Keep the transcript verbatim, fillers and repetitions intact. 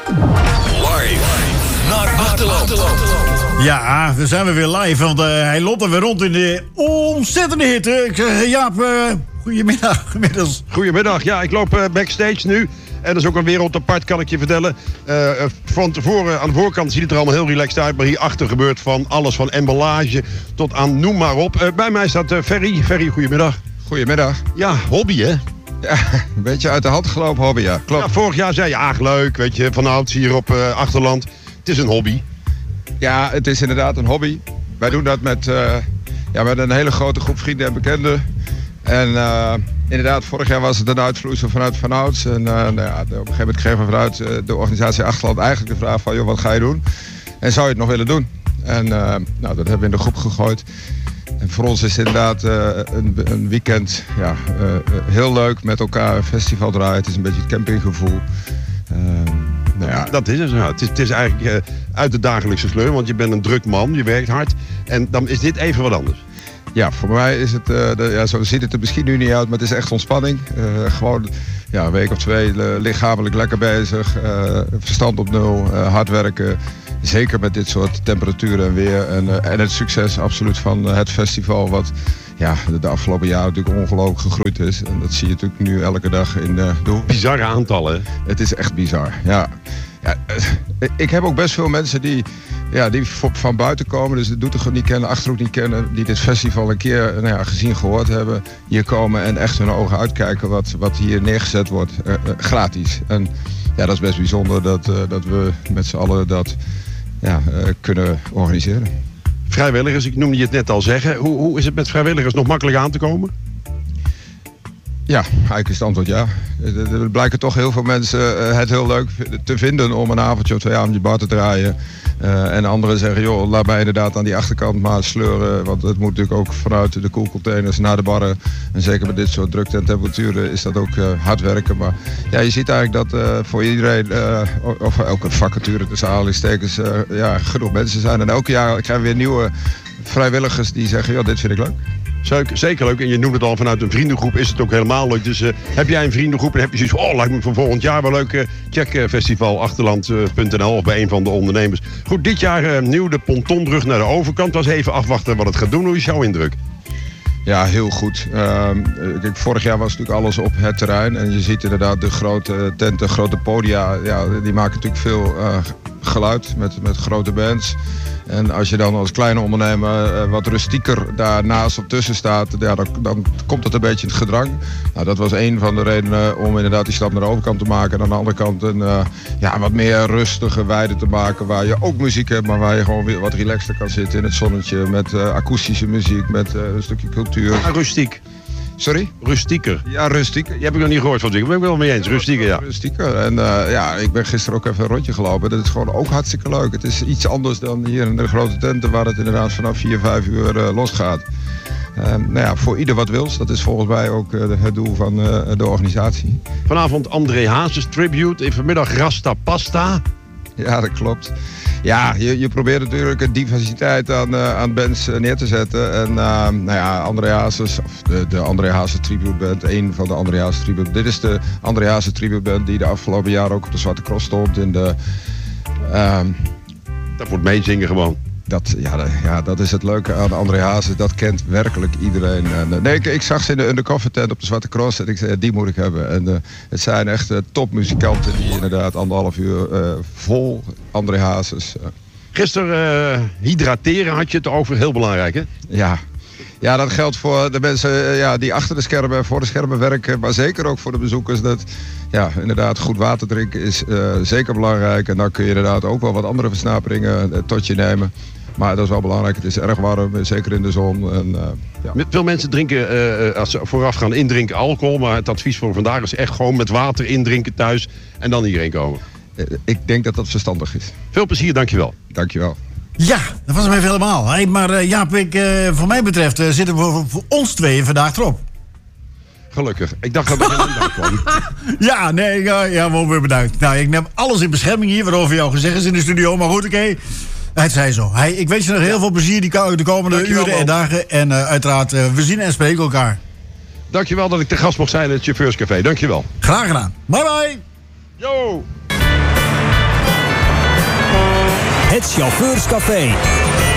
Live naar Achterland. Ja, daar zijn we weer live, want uh, hij loopt er weer rond in de ontzettende hitte. Ik zeg, Jaap, uh, goedemiddag inmiddels. Goedemiddag, ja, ik loop uh, backstage nu. En dat is ook een wereld apart, kan ik je vertellen. Uh, van tevoren, aan de voorkant ziet het er allemaal heel relaxed uit. Maar hierachter gebeurt van alles, van emballage tot aan noem maar op. Uh, bij mij staat uh, Ferry. Ferry, goedemiddag. Goedemiddag. Ja, hobby hè? Ja, een beetje uit de hand gelopen hobby, ja. Klopt. Ja, vorig jaar zei je, ach leuk, weet je, vanouds hier op uh, Achterland. Het is een hobby. Ja, het is inderdaad een hobby. Wij doen dat met, uh, ja, met een hele grote groep vrienden en bekenden. En uh, inderdaad, vorig jaar was het een uitvloeisel vanuit vanouds. En uh, nou ja, op een gegeven moment kregen we vanuit uh, de organisatie Achterland eigenlijk de vraag van, joh, wat ga je doen? En zou je het nog willen doen? En uh, nou, dat hebben we in de groep gegooid. En voor ons is het inderdaad uh, een, een weekend ja, uh, heel leuk met elkaar een festival draaien. Het is een beetje het campinggevoel. Uh, nou ja. Dat is het. Nou, het, is, het is eigenlijk uh, uit de dagelijkse sleur, want je bent een druk man, je werkt hard. En dan is dit even wat anders. Ja, voor mij is het, uh, de, ja, zo ziet het er misschien nu niet uit, maar het is echt ontspanning. Uh, gewoon ja, een week of twee uh, lichamelijk lekker bezig, uh, verstand op nul, uh, hard werken. Zeker met dit soort temperaturen en weer. En, uh, en het succes absoluut van uh, het festival, wat ja, de, de afgelopen jaren natuurlijk ongelooflijk gegroeid is. En dat zie je natuurlijk nu elke dag in uh, de... Bizarre aantallen. Het is echt bizar, ja. Ja, ik heb ook best veel mensen die, ja, die van buiten komen, dus de Doetinchem niet kennen, Achterhoek niet kennen, die dit festival een keer nou ja, gezien, gehoord hebben, hier komen en echt hun ogen uitkijken wat, wat hier neergezet wordt, uh, uh, gratis. En ja, dat is best bijzonder dat, uh, dat we met z'n allen dat ja, uh, kunnen organiseren. Vrijwilligers, ik noemde je het net al zeggen. Hoe, hoe is het met vrijwilligers nog makkelijk aan te komen? Ja, eigenlijk is het antwoord ja. Er blijken toch heel veel mensen het heel leuk te vinden om een avondje of twee avondjes bar te draaien. Uh, en anderen zeggen, joh, laat mij inderdaad aan die achterkant maar sleuren. Want het moet natuurlijk ook vanuit de koelcontainers naar de barren. En zeker met dit soort drukte en temperaturen is dat ook uh, hard werken. Maar ja, je ziet eigenlijk dat uh, voor iedereen, uh, of elke vacature tussen aanhalingstekens, uh, ja, genoeg mensen zijn. En elk jaar krijgen we weer nieuwe vrijwilligers die zeggen, joh, dit vind ik leuk. Zeker leuk. En je noemt het al, vanuit een vriendengroep is het ook helemaal leuk. Dus uh, heb jij een vriendengroep en heb je zoiets van, oh, lijkt me voor volgend jaar wel leuk. Uh, check uh, festival achterland punt n l of bij een van de ondernemers. Goed, dit jaar uh, nieuw de pontonbrug naar de overkant. Was even afwachten wat het gaat doen. Hoe is jouw indruk? Ja, heel goed. Uh, kijk, vorig jaar was natuurlijk alles op het terrein. En je ziet inderdaad de grote tenten, grote podia. Ja, die maken natuurlijk veel uh, geluid met, met grote bands. En als je dan als kleine ondernemer uh, wat rustieker daarnaast op tussen staat, ja, dan, dan komt het een beetje in het gedrang. Nou, dat was een van de redenen om inderdaad die stap naar de overkant te maken. En aan de andere kant een uh, ja, wat meer rustige weide te maken, waar je ook muziek hebt, maar waar je gewoon weer wat relaxter kan zitten in het zonnetje. Met uh, akoestische muziek, met uh, een stukje cultuur. Ja, rustiek. Sorry? Rustieker. Ja, rustieker. Die heb ik nog niet gehoord van zich. Daar ben ik wel mee eens. Rustieker, ja. Rustieker. En uh, ja, ik ben gisteren ook even een rondje gelopen. Dat is gewoon ook hartstikke leuk. Het is iets anders dan hier in de grote tenten, waar het inderdaad vanaf vier, vijf uur uh, losgaat. Uh, nou ja, voor ieder wat wils. Dat is volgens mij ook uh, het doel van uh, de organisatie. Vanavond André Hazes tribute. En vanmiddag Rasta Pasta. Ja, dat klopt. Ja, je, je probeert natuurlijk een diversiteit aan, uh, aan bands uh, neer te zetten. En uh, nou ja, André Hazes, of de, de André Hazes Tribute Band, één van de André Hazes Tribute. Dit is de André Hazes Tribute Band die de afgelopen jaren ook op de Zwarte Cross stond. In de, uh, dat wordt meezingen gewoon. Dat, ja, de, ja, dat is het leuke aan André Hazes. Dat kent werkelijk iedereen. En, uh, nee, ik, ik zag ze in de undercover tent op de Zwarte Cross en ik zei, die moet ik hebben. En uh, het zijn echt uh, topmuzikanten die inderdaad anderhalf uur uh, vol André Hazes. Uh. Gisteren uh, hydrateren had je het over, heel belangrijk hè? Ja. Ja, dat geldt voor de mensen uh, ja, die achter de schermen en voor de schermen werken. Maar zeker ook voor de bezoekers. Dat ja, inderdaad goed water drinken is uh, zeker belangrijk. En dan kun je inderdaad ook wel wat andere versnaperingen uh, tot je nemen. Maar dat is wel belangrijk. Het is erg warm, zeker in de zon. En, uh, ja. Veel mensen drinken, uh, als ze vooraf gaan indrinken, alcohol. Maar het advies voor vandaag is echt gewoon met water indrinken thuis. En dan hierheen komen. Uh, ik denk dat dat verstandig is. Veel plezier, dankjewel. Dankjewel. Ja, dat was hem even helemaal. Hey, maar uh, Jaap, ik, uh, voor mij betreft uh, zitten we voor, voor ons tweeën vandaag erop. Gelukkig. Ik dacht dat er geen dank kwam. Ja, nee, ja, ja, wel weer bedankt. Nou, ik neem alles in bescherming hier, waarover jou gezegd is in de studio. Maar goed, oké. Okay. Het zij zo. Hey, ik wens je nog heel veel plezier die de komende Dankjewel, uren en dagen. En uh, uiteraard, uh, we zien en spreken elkaar. Dankjewel dat ik te gast mocht zijn in het Chauffeurscafé. Dankjewel. Graag gedaan. Bye bye. Yo. Het Chauffeurscafé.